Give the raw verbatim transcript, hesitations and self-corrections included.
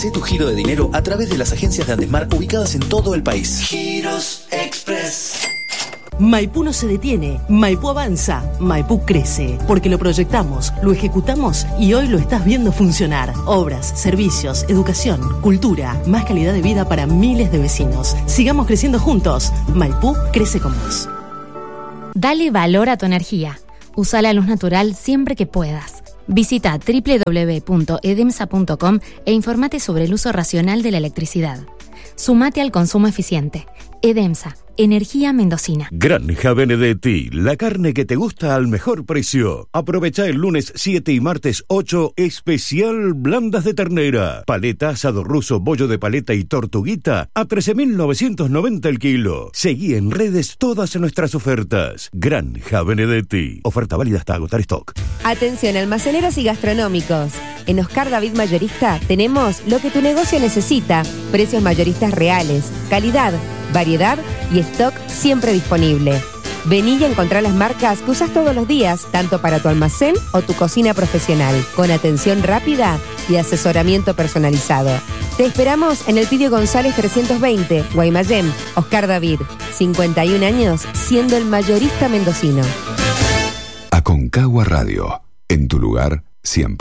Hacé tu giro de dinero a través de las agencias de Andesmar ubicadas en todo el país. Giros Express. Maipú no se detiene, Maipú avanza, Maipú crece, porque lo proyectamos, lo ejecutamos y hoy lo estás viendo funcionar. Obras, servicios, educación, cultura, más calidad de vida para miles de vecinos. Sigamos creciendo juntos. Maipú crece con vos. Dale valor a tu energía. Usa la luz natural siempre que puedas. Visita doble u doble u doble u punto edemsa punto com e informate sobre el uso racional de la electricidad. Sumate al consumo eficiente. Edemsa, energía mendocina. Granja Benedetti, la carne que te gusta al mejor precio. Aprovecha el lunes siete y martes ocho, especial blandas de ternera. Paleta, asado ruso, bollo de paleta y tortuguita a trece mil novecientos noventa el kilo. Seguí en redes todas nuestras ofertas. Granja Benedetti. Oferta válida hasta agotar stock. Atención, almaceneros y gastronómicos. En Oscar David Mayorista tenemos lo que tu negocio necesita. Precios mayoristas reales, calidad, variedad y stock siempre disponible. Vení y encontrá las marcas que usas todos los días, tanto para tu almacén o tu cocina profesional, con atención rápida y asesoramiento personalizado. Te esperamos en el Pidio González trescientos veinte, Guaymallén. Oscar David, cincuenta y un años siendo el mayorista mendocino. Aconcagua Radio, en tu lugar siempre.